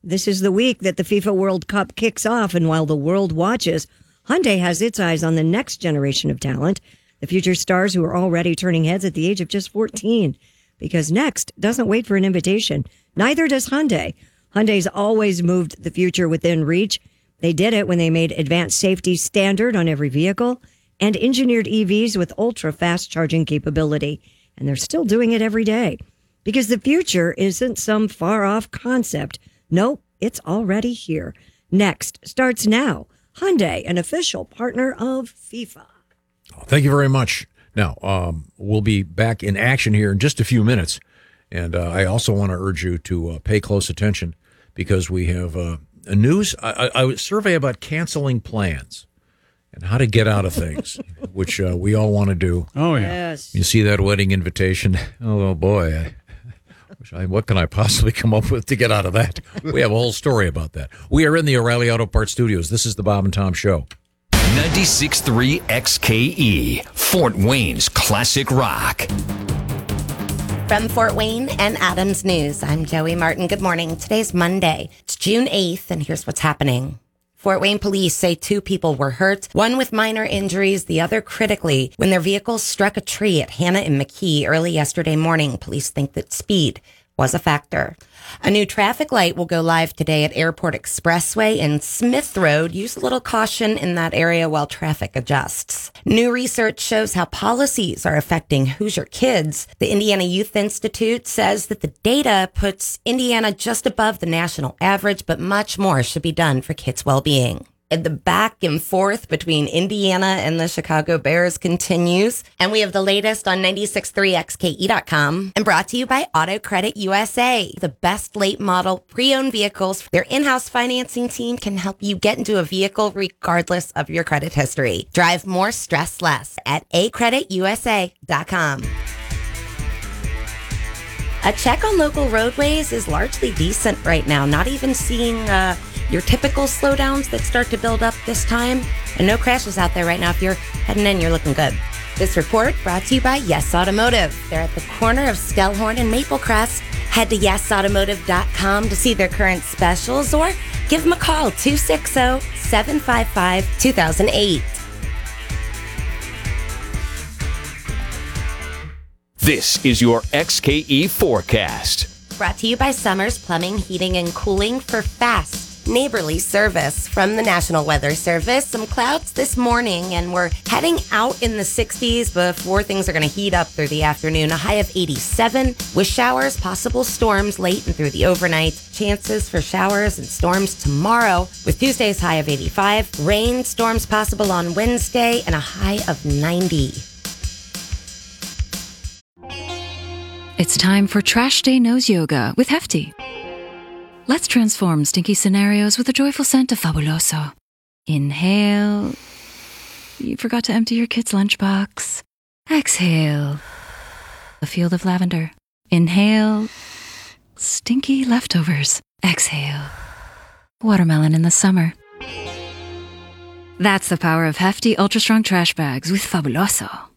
this is the week that the FIFA World Cup kicks off, and while the world watches, Hyundai has its eyes on the next generation of talent, the future stars who are already turning heads at the age of just 14. Because Next doesn't wait for an invitation. Neither does Hyundai. Hyundai's always moved the future within reach. They did it when they made advanced safety standard on every vehicle and engineered EVs with ultra-fast charging capability. And they're still doing it every day. Because the future isn't some far-off concept. Nope, it's already here. Next starts now. Hyundai, an official partner of FIFA. Thank you very much. Now, we'll be back in action here in just a few minutes. And I also want to urge you to pay close attention because we have a survey about canceling plans and how to get out of things, which we all want to do. Oh, yeah. Yes. You see that wedding invitation? Oh, boy. What can I possibly come up with to get out of that? We have a whole story about that. We are in the O'Reilly Auto Parts Studios. This is the Bob and Tom Show. 96.3 XKE, Fort Wayne's classic rock. From Fort Wayne and Adams News, I'm Joey Martin. Good morning. Today's Monday. It's June 8th, and here's what's happening. Fort Wayne police say 2 people were hurt, one with minor injuries, the other critically, when their vehicle struck a tree at Hannah and McKee early yesterday morning. Police think that speed was a factor. A new traffic light will go live today at Airport Expressway and Smith Road. Use a little caution in that area while traffic adjusts. New research shows how policies are affecting Hoosier kids. The Indiana Youth Institute says that the data puts Indiana just above the national average, but much more should be done for kids' well-being. The back and forth between Indiana and the Chicago Bears continues. And we have the latest on 963xke.com and brought to you by Auto Credit USA. The best late model pre-owned vehicles. Their in-house financing team can help you get into a vehicle regardless of your credit history. Drive more, stress less at acreditusa.com. A check on local roadways is largely decent right now. Not even seeing your typical slowdowns that start to build up this time. And no crashes out there right now. If you're heading in, you're looking good. This report brought to you by Yes Automotive. They're at the corner of Stellhorn and Maplecrest. Head to yesautomotive.com to see their current specials or give them a call, 260-755-2008. This is your XKE forecast. Brought to you by Summers Plumbing, Heating, and Cooling for fast, neighborly service from the National Weather Service. Some clouds this morning, and we're heading out in the 60s before things are going to heat up through the afternoon. A high of 87 with showers, possible storms late and through the overnight. Chances for showers and storms tomorrow with Tuesday's high of 85. Rain, storms possible on Wednesday, and a high of 90. It's time for Trash Day Nose Yoga with Hefty. Let's transform stinky scenarios with a joyful scent of Fabuloso. Inhale. You forgot to empty your kid's lunchbox. Exhale. A field of lavender. Inhale. Stinky leftovers. Exhale. Watermelon in the summer. That's the power of Hefty Ultra Strong Trash Bags with Fabuloso.